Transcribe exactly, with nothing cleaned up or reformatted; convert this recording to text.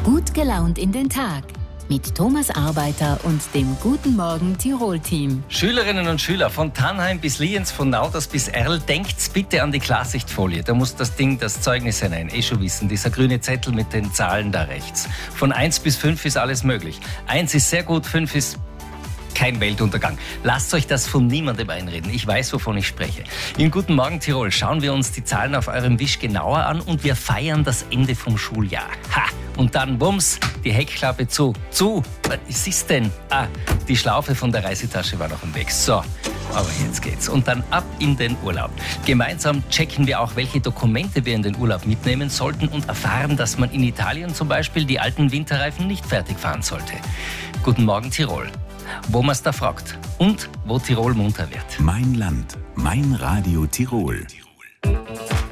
Gut gelaunt in den Tag mit Thomas Arbeiter und dem Guten Morgen Tirol-Team. Schülerinnen und Schüler von Tannheim bis Lienz, von Nauders bis Erl, denkt's bitte an die Klarsichtfolie. Da muss das Ding, das Zeugnis hinein, eh schon wissen. Dieser grüne Zettel mit den Zahlen da rechts. Von eins bis fünf ist alles möglich. eins ist sehr gut, fünf ist kein Weltuntergang. Lasst euch das von niemandem einreden. Ich weiß, wovon ich spreche. In Guten Morgen Tirol schauen wir uns die Zahlen auf eurem Wisch genauer an und wir feiern das Ende vom Schuljahr. Ha! Und dann, bums, die Heckklappe zu. Zu! Was ist denn? Ah, die Schlaufe von der Reisetasche war noch im Weg. So, aber jetzt geht's. Und dann ab in den Urlaub. Gemeinsam checken wir auch, welche Dokumente wir in den Urlaub mitnehmen sollten und erfahren, dass man in Italien zum Beispiel die alten Winterreifen nicht fertig fahren sollte. Guten Morgen Tirol. Wo man es da fragt und wo Tirol munter wird. Mein Land, mein Radio Tirol.